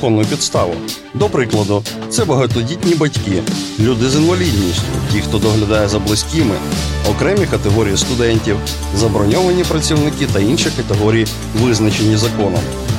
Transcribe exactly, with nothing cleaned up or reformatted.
законну підставу. До прикладу, це багатодітні батьки, люди з інвалідністю, ті, хто доглядає за близькими, окремі категорії студентів, заброньовані працівники та інші категорії, визначені законом.